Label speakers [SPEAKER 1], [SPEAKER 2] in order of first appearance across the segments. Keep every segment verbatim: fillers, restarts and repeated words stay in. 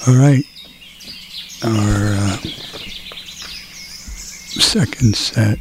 [SPEAKER 1] All right, our uh, second set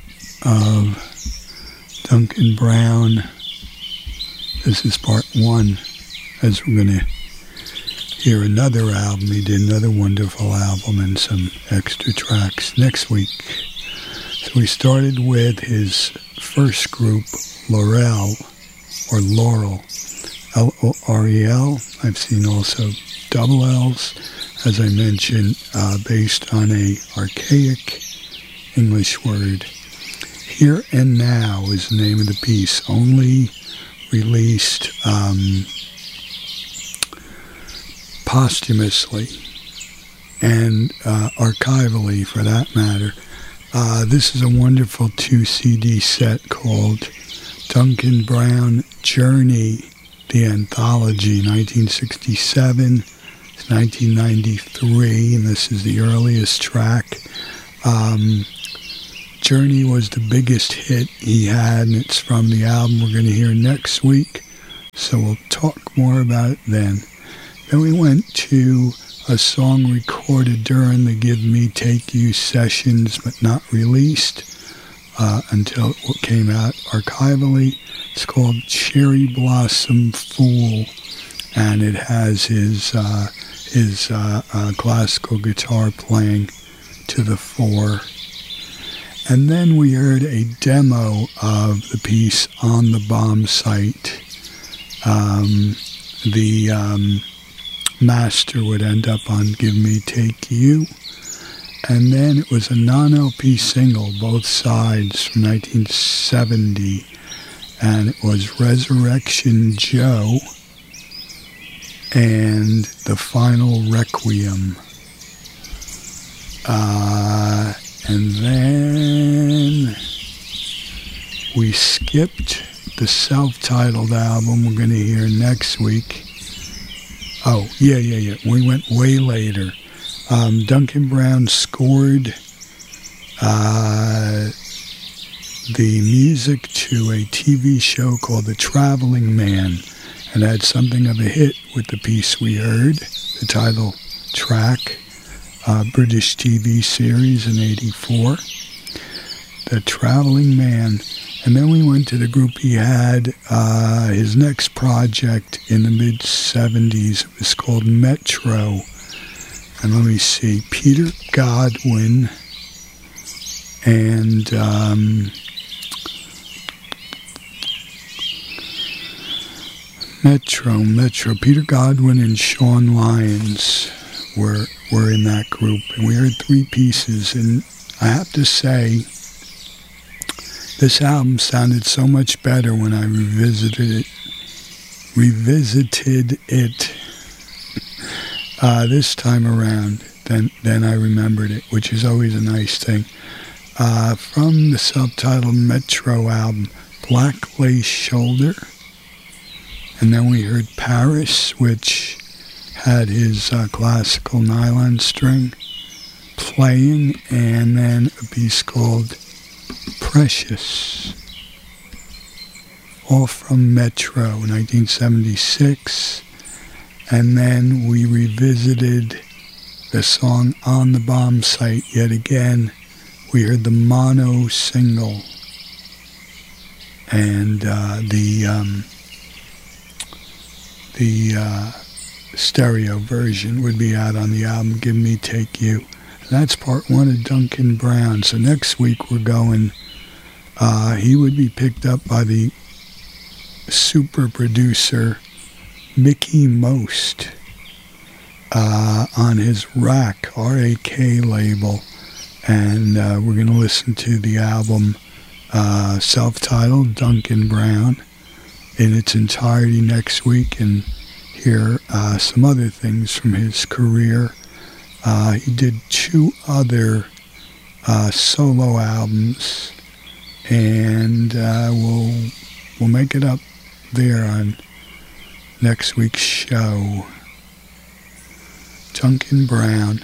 [SPEAKER 1] of Duncan Brown. This is part one, as we're going to hear another album. He did another wonderful album and some extra tracks next week. So we started with his first group, Laurel, or Laurel, L O R E L. I've seen also double L's, as I mentioned, uh, based on a archaic English word. Here and Now is the name of the piece, only released um, posthumously and uh, archivally, for that matter. Uh, this is a wonderful two C D set called Duncan Brown Journey, the Anthology, nineteen sixty-seven to nineteen ninety-three, and this is the earliest track. Um, Journey was the biggest hit he had, and it's from the album we're going to hear next week, so we'll talk more about it then. Then we went to a song recorded during the Give Me Take You sessions, but not released uh, until it came out archivally. It's called Cherry Blossom Fool, and it has his uh, his uh, uh, classical guitar playing to the fore. And then we heard a demo of the piece On the Bomb Site. Um, the um, master would end up on Give Me Take You. And then it was a non-L P single, both sides, from nineteen seventy. And it was Resurrection Joe and The Final Requiem. Uh, and then we skipped the self-titled album we're going to hear next week. Oh, yeah, yeah, yeah. We went way later. Um, Duncan Brown scored uh, the music to a T V show called The Traveling Man, and had something of a hit with the piece we heard, the title track, uh, British T V series in eighty-four, The Traveling Man. And then we went to the group he had, uh, his next project in the mid-seventies. It was called Metro. And let me see, Peter Godwin and um, Metro, Metro, Peter Godwin and Sean Lyons were were in that group. And we heard three pieces, and I have to say, this album sounded so much better when I revisited it, revisited it uh, this time around than, than I remembered it, which is always a nice thing. Uh, from the self-titled Metro album, Black Lace Shoulder. And then we heard Paris, which had his uh, classical nylon string playing, and then a piece called Precious, all from Metro, nineteen seventy-six. And then we revisited the song On the Bomb Site yet again. We heard the mono single, and uh, the um, the uh, stereo version would be out on the album Give Me Take You. That's part one of Duncan Brown. So next week we're going, uh, he would be picked up by the super producer Mickey Most uh, on his Rack, R A K label. And uh, we're going to listen to the album uh, self-titled Duncan Brown in its entirety next week, and hear uh, some other things from his career. Uh, he did two other uh, solo albums, and uh, we'll we'll make it up there on next week's show. Duncan Brown.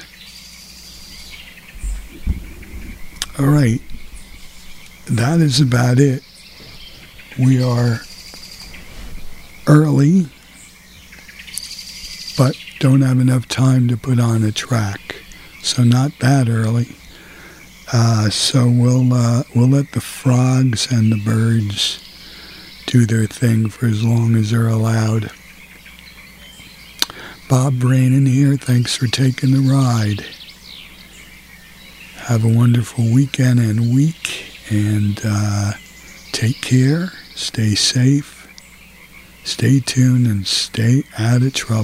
[SPEAKER 1] All right, that is about it. We are early, but don't have enough time to put on a track, so not that early. Uh, so we'll uh, we'll let the frogs and the birds do their thing for as long as they're allowed. Bob Brainin here. Thanks for taking the ride. Have a wonderful weekend and week, and uh, take care, stay safe, stay tuned, and stay out of trouble.